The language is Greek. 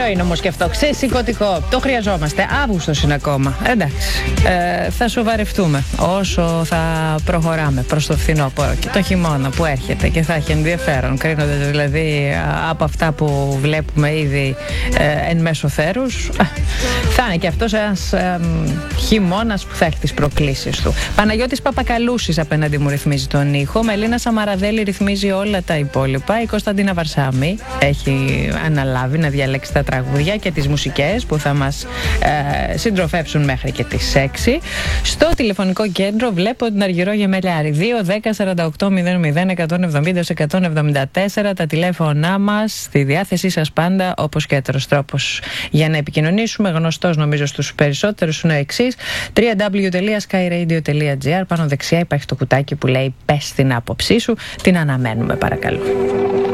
είναι όμως και αυτό. Ξεσηκωτικό. Το χρειαζόμαστε. Αύγουστος είναι ακόμα. Εντάξει. Θα σοβαρευτούμε όσο θα προχωράμε προς το φθινόπωρο και το χειμώνα που έρχεται και θα έχει ενδιαφέρον. Κρίνοντας δηλαδή από αυτά που βλέπουμε ήδη εν μέσω θέρους, θα είναι και αυτός ένας χειμώνας που θα έχει τις προκλήσεις του. Παναγιώτης Παπακαλούσης απέναντι μου ρυθμίζει τον ήχο. Μελίνα Σαμαραδέλη ρυθμίζει όλα τα υπόλοιπα. Η Κωνσταντίνα Βαρσάμη έχει αναλάβει να διαλέξει τα τραγούδια και τις μουσικές που θα μας συντροφεύσουν μέχρι και τις 6. Στο τηλεφωνικό κέντρο βλέπω την Αργυρό Γεμελιάρη. 2-10-48-00-170-174 τα τηλέφωνά μας, στη διάθεσή σας πάντα, όπως και έτερος τρόπος για να επικοινωνήσουμε. Γνωστός νομίζω στους περισσότερους είναι ο εξής: www.skyradio.gr. Πάνω δεξιά υπάρχει το κουτάκι που λέει «Πες την άποψή σου». Την αναμένουμε, παρακαλώ.